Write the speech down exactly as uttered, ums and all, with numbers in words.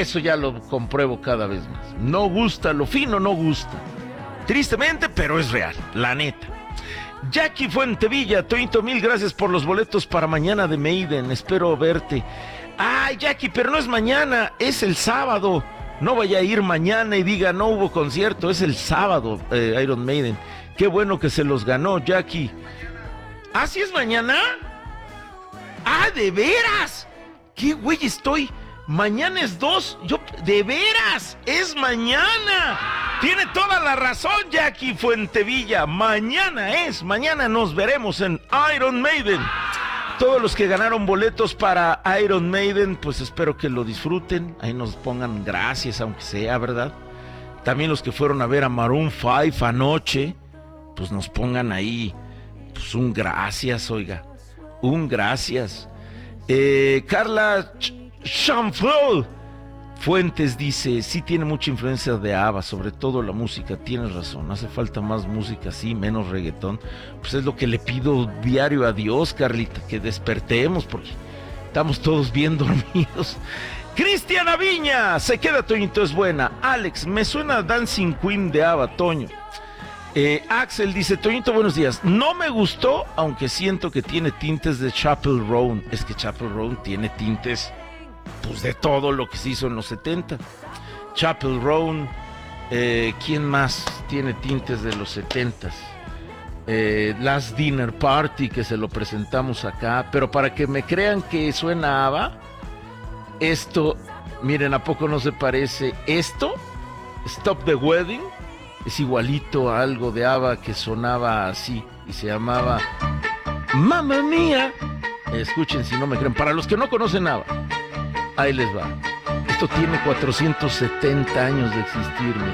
Eso ya lo compruebo cada vez más. No gusta, lo fino no gusta. Tristemente, pero es real, la neta. Jackie Fuentevilla, Toñito, mil gracias por los boletos para mañana de Maiden. Espero verte. Ay, Jackie, pero no es mañana, es el sábado. No vaya a ir mañana y diga no hubo concierto, es el sábado, eh, Iron Maiden. Qué bueno que se los ganó, Jackie. ¿Ah, sí es mañana? ¡Ah, de veras! ¡Qué güey estoy! Mañana es dos, yo, de veras, es mañana. Tiene toda la razón, Jackie Fuentevilla. Mañana es, mañana nos veremos en Iron Maiden. Todos los que ganaron boletos para Iron Maiden, pues espero que lo disfruten. Ahí nos pongan gracias, aunque sea, ¿verdad? También los que fueron a ver a Maroon cinco anoche, pues nos pongan ahí, pues un gracias, oiga. Un gracias. Eh, Carla Chanfrol Fuentes dice, sí tiene mucha influencia de ABBA, sobre todo la música, tienes razón, hace falta más música, sí, menos reggaetón. Pues es lo que le pido diario a Dios, Carlita, que despertemos, porque estamos todos bien dormidos. Cristiana Viña, se queda, Toñito, es buena. Alex, me suena Dancing Queen de ABBA, Toño. Eh, Axel dice, Toñito, buenos días. No me gustó, aunque siento que tiene tintes de Chapel Roan. Es que Chapel Roan tiene tintes, pues, de todo lo que se hizo en los setenta. Chapel Roan, eh, ¿quién más tiene tintes de los setentas? Eh, Last Dinner Party, que se lo presentamos acá. Pero para que me crean que suena ABBA, esto, miren, ¿a poco no se parece? Esto, Stop the Wedding, es igualito a algo de ABBA que sonaba así y se llamaba Mamma Mía. Escuchen si no me creen. Para los que no conocen ABBA, ahí les va. Esto tiene cuatrocientos setenta años de existir.